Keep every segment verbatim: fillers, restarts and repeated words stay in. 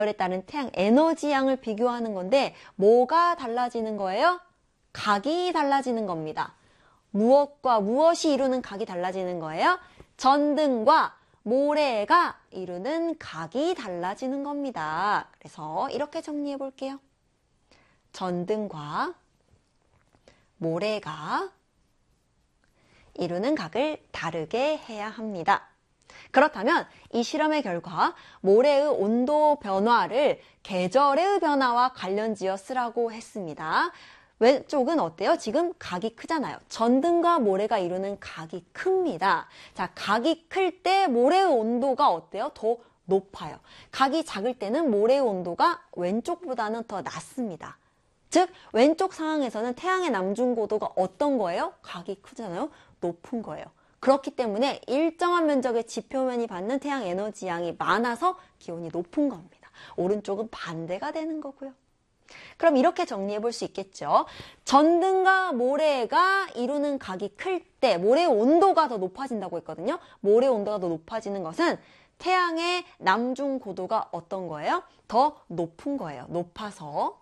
계절에 따른 태양 에너지 양을 비교하는 건데 뭐가 달라지는 거예요? 각이 달라지는 겁니다. 무엇과 무엇이 이루는 각이 달라지는 거예요? 전등과 모래가 이루는 각이 달라지는 겁니다. 그래서 이렇게 정리해 볼게요. 전등과 모래가 이루는 각을 다르게 해야 합니다. 그렇다면 이 실험의 결과 모래의 온도 변화를 계절의 변화와 관련지어 쓰라고 했습니다. 왼쪽은 어때요? 지금 각이 크잖아요. 전등과 모래가 이루는 각이 큽니다. 자, 각이 클 때 모래의 온도가 어때요? 더 높아요. 각이 작을 때는 모래의 온도가 왼쪽보다는 더 낮습니다. 즉, 왼쪽 상황에서는 태양의 남중 고도가 어떤 거예요? 각이 크잖아요. 높은 거예요. 그렇기 때문에 일정한 면적의 지표면이 받는 태양 에너지 양이 많아서 기온이 높은 겁니다. 오른쪽은 반대가 되는 거고요. 그럼 이렇게 정리해 볼 수 있겠죠. 전등과 모래가 이루는 각이 클 때 모래의 온도가 더 높아진다고 했거든요. 모래의 온도가 더 높아지는 것은 태양의 남중 고도가 어떤 거예요? 더 높은 거예요. 높아서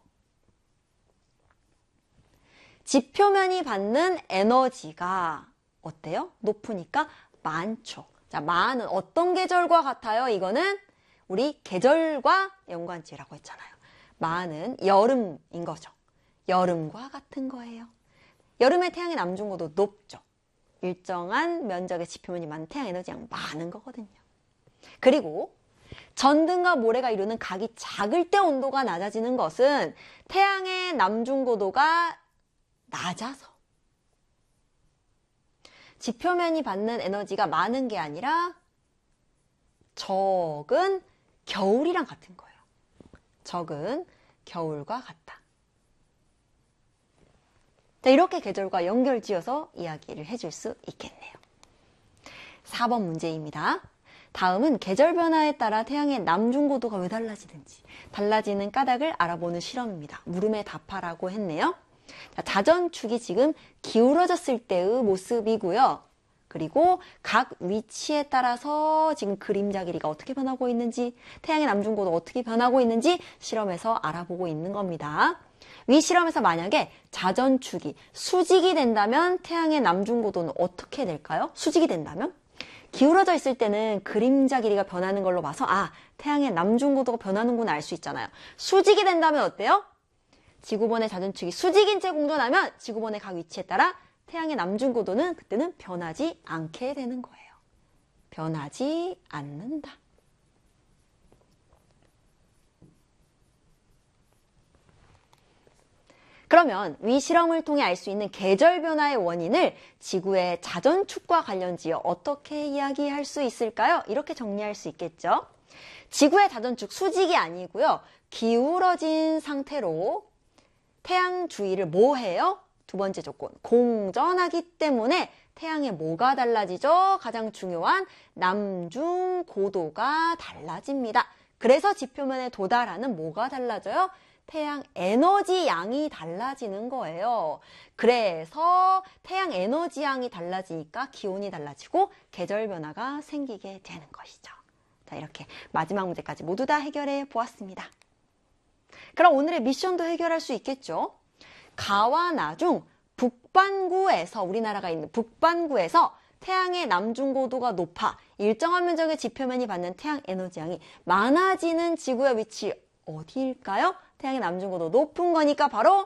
지표면이 받는 에너지가 어때요? 높으니까 많죠. 자, 많은 어떤 계절과 같아요? 이거는 우리 계절과 연관지라고 했잖아요. 많은 여름인 거죠. 여름과 같은 거예요. 여름에 태양의 남중고도 높죠. 일정한 면적의 지표면이 많은 태양 에너지 양 많은 거거든요. 그리고 전등과 모래가 이루는 각이 작을 때 온도가 낮아지는 것은 태양의 남중고도가 낮아서 지표면이 받는 에너지가 많은 게 아니라 적은 겨울이랑 같은 거예요. 적은 겨울과 같다. 자, 이렇게 계절과 연결지어서 이야기를 해줄 수 있겠네요. 사 번 문제입니다. 다음은 계절 변화에 따라 태양의 남중고도가 왜 달라지는지 달라지는 까닭을 알아보는 실험입니다. 물음에 답하라고 했네요. 자, 자전축이 지금 기울어졌을 때의 모습이고요. 그리고 각 위치에 따라서 지금 그림자 길이가 어떻게 변하고 있는지, 태양의 남중고도 어떻게 변하고 있는지 실험에서 알아보고 있는 겁니다. 위 실험에서 만약에 자전축이 수직이 된다면 태양의 남중고도는 어떻게 될까요? 수직이 된다면? 기울어져 있을 때는 그림자 길이가 변하는 걸로 봐서 아, 태양의 남중고도가 변하는구나 알 수 있잖아요. 수직이 된다면 어때요? 지구본의 자전축이 수직인 채 공전하면 지구본의 각 위치에 따라 태양의 남중고도는 그때는 변하지 않게 되는 거예요. 변하지 않는다. 그러면 위 실험을 통해 알 수 있는 계절 변화의 원인을 지구의 자전축과 관련지어 어떻게 이야기할 수 있을까요? 이렇게 정리할 수 있겠죠. 지구의 자전축 수직이 아니고요. 기울어진 상태로 태양 주위를 뭐 해요? 두 번째 조건, 공전하기 때문에 태양의 뭐가 달라지죠? 가장 중요한 남중 고도가 달라집니다. 그래서 지표면에 도달하는 뭐가 달라져요? 태양 에너지 양이 달라지는 거예요. 그래서 태양 에너지 양이 달라지니까 기온이 달라지고 계절 변화가 생기게 되는 것이죠. 자, 이렇게 마지막 문제까지 모두 다 해결해 보았습니다. 그럼 오늘의 미션도 해결할 수 있겠죠? 가와 나중 북반구에서, 우리나라가 있는 북반구에서 태양의 남중고도가 높아 일정한 면적의 지표면이 받는 태양 에너지 양이 많아지는 지구의 위치 어디일까요? 태양의 남중고도 높은 거니까 바로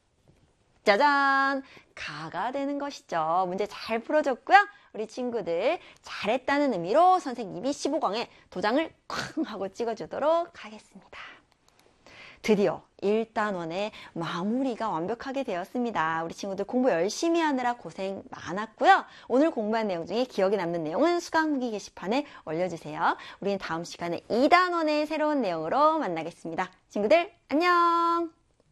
짜잔! 가가 되는 것이죠. 문제 잘 풀어줬고요. 우리 친구들 잘했다는 의미로 선생님이 십오 강에 도장을 쾅 하고 찍어주도록 하겠습니다. 드디어 일 단원의 마무리가 완벽하게 되었습니다. 우리 친구들 공부 열심히 하느라 고생 많았고요. 오늘 공부한 내용 중에 기억에 남는 내용은 수강무기 게시판에 올려주세요. 우리는 다음 시간에 이 단원의 새로운 내용으로 만나겠습니다. 친구들 안녕!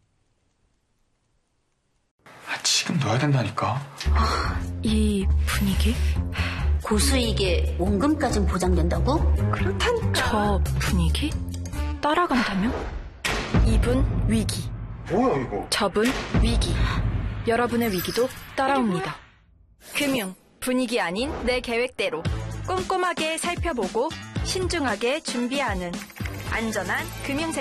아, 지금 넣어야 된다니까. 아, 이 분위기? 고수익에 원금까진 보장된다고? 그렇다니까. 저 분위기? 따라간다면? 이분 위기. 뭐야 이거? 저분 위기. 여러분의 위기도 따라옵니다. 금융, 분위기 아닌 내 계획대로 꼼꼼하게 살펴보고 신중하게 준비하는 안전한 금융생